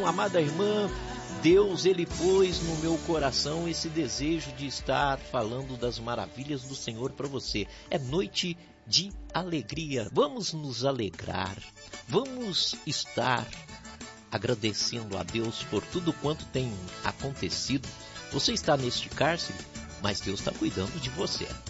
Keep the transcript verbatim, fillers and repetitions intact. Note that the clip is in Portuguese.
amada irmã, Deus, Ele pôs no meu coração esse desejo de estar falando das maravilhas do Senhor para você. É noite de alegria. Vamos nos alegrar. Vamos estar agradecendo a Deus por tudo quanto tem acontecido. Você está neste cárcere, mas Deus está cuidando de você.